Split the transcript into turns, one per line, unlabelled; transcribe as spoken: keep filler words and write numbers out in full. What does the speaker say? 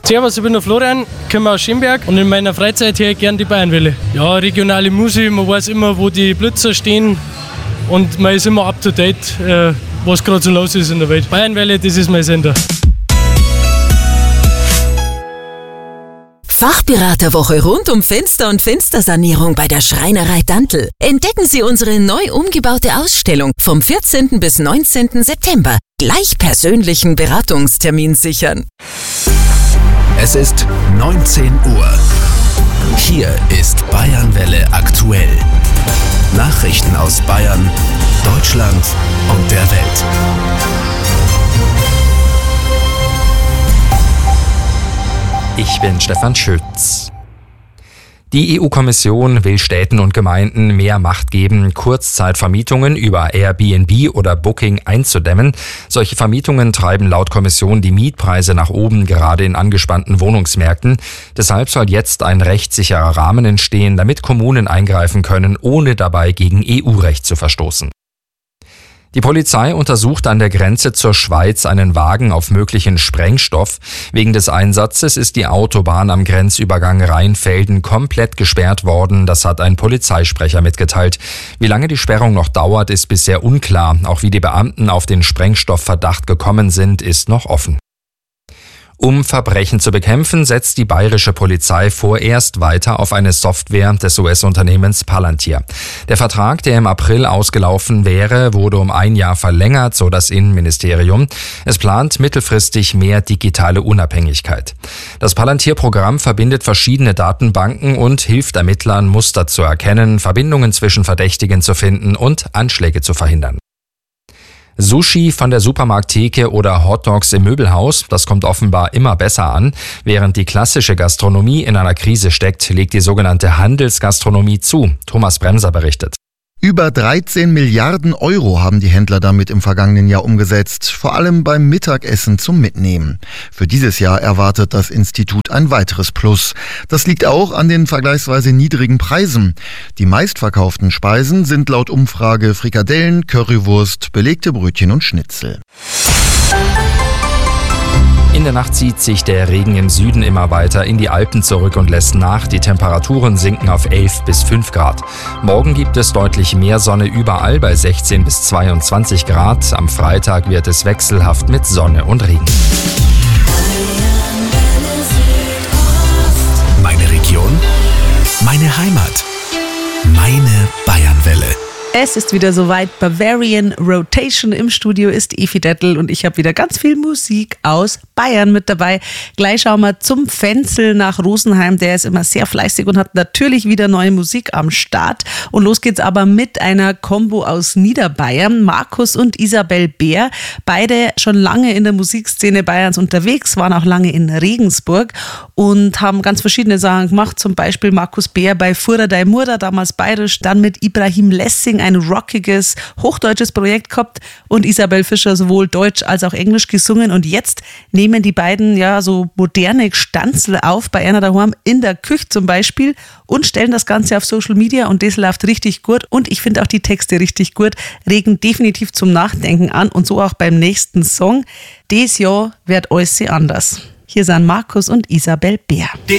Servus, ich bin der Florian, komme aus Schönberg und in meiner Freizeit höre ich gerne die Bayernwelle. Ja, regionale Musik, man weiß immer, wo die Blitzer stehen und man ist immer up to date, äh, was gerade so los ist in der Welt. Bayernwelle, das ist mein Sender.
Fachberaterwoche rund um Fenster- und Fenstersanierung bei der Schreinerei Dantl. Entdecken Sie unsere neu umgebaute Ausstellung vom vierzehnten bis neunzehnten September. Gleich persönlichen Beratungstermin sichern.
Es ist neunzehn Uhr. Hier ist Bayernwelle aktuell. Nachrichten aus Bayern, Deutschland und der Welt.
Ich bin Stefan Schütz. Die E U-Kommission will Städten und Gemeinden mehr Macht geben, Kurzzeitvermietungen über Airbnb oder Booking einzudämmen. Solche Vermietungen treiben laut Kommission die Mietpreise nach oben, gerade in angespannten Wohnungsmärkten. Deshalb soll jetzt ein rechtssicherer Rahmen entstehen, damit Kommunen eingreifen können, ohne dabei gegen E U-Recht zu verstoßen. Die Polizei untersucht an der Grenze zur Schweiz einen Wagen auf möglichen Sprengstoff. Wegen des Einsatzes ist die Autobahn am Grenzübergang Rheinfelden komplett gesperrt worden. Das hat ein Polizeisprecher mitgeteilt. Wie lange die Sperrung noch dauert, ist bisher unklar. Auch wie die Beamten auf den Sprengstoffverdacht gekommen sind, ist noch offen. Um Verbrechen zu bekämpfen, setzt die bayerische Polizei vorerst weiter auf eine Software des U S-Unternehmens Palantir. Der Vertrag, der im April ausgelaufen wäre, wurde um ein Jahr verlängert, so das Innenministerium. Es plant mittelfristig mehr digitale Unabhängigkeit. Das Palantir-Programm verbindet verschiedene Datenbanken und hilft Ermittlern, Muster zu erkennen, Verbindungen zwischen Verdächtigen zu finden und Anschläge zu verhindern. Sushi von der Supermarkttheke oder Hotdogs im Möbelhaus, das kommt offenbar immer besser an. Während die klassische Gastronomie in einer Krise steckt, legt die sogenannte Handelsgastronomie zu. Thomas Bremser berichtet.
Über dreizehn Milliarden Euro haben die Händler damit im vergangenen Jahr umgesetzt, vor allem beim Mittagessen zum Mitnehmen. Für dieses Jahr erwartet das Institut ein weiteres Plus. Das liegt auch an den vergleichsweise niedrigen Preisen. Die meistverkauften Speisen sind laut Umfrage Frikadellen, Currywurst, belegte Brötchen und Schnitzel.
In der Nacht zieht sich der Regen im Süden immer weiter in die Alpen zurück und lässt nach. Die Temperaturen sinken auf elf bis fünf Grad. Morgen gibt es deutlich mehr Sonne überall bei sechzehn bis zweiundzwanzig Grad. Am Freitag wird es wechselhaft mit Sonne und Regen.
Meine Region, meine Heimat, meine Bayernwelle.
Es ist wieder soweit. Bavarian Rotation. Im Studio ist Evi Dettel und ich habe wieder ganz viel Musik aus Bayern mit dabei. Gleich schauen wir zum Fenzel nach Rosenheim. Der ist immer sehr fleißig und hat natürlich wieder neue Musik am Start. Und los geht's aber mit einer Kombo aus Niederbayern. Markus und Isabel Beer. Beide schon lange in der Musikszene Bayerns unterwegs, waren auch lange in Regensburg und haben ganz verschiedene Sachen gemacht. Zum Beispiel Markus Beer bei Fura dei Murda, damals bayerisch, dann mit Ibrahim Lessing ein rockiges, hochdeutsches Projekt gehabt und Isabel Fischer sowohl Deutsch als auch Englisch gesungen und jetzt nehmen die beiden ja so moderne Stanzel auf, bei einer daheim in der Küche zum Beispiel und stellen das Ganze auf Social Media und das läuft richtig gut und ich finde auch die Texte richtig gut, regen definitiv zum Nachdenken an und so auch beim nächsten Song. Dieses Jahr wird alles anders. Hier sind Markus und Isabel Beer.